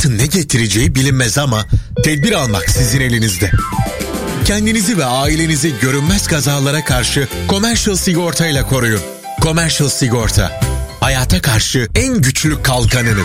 hayatın ne getireceği bilinmez ama tedbir almak sizin elinizde. Kendinizi ve ailenizi görünmez kazalara karşı Commercial Sigorta ile koruyun. Commercial Sigorta, hayata karşı en güçlü kalkanınız.